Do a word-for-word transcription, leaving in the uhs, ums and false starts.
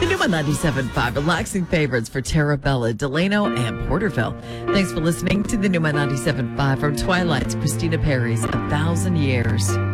Numa ninety-seven point five, relaxing favorites for Terabella, Delano, and Porterville. Thanks for listening to the Numa ninety-seven point five from Twilight's Christina Perry's A Thousand Years.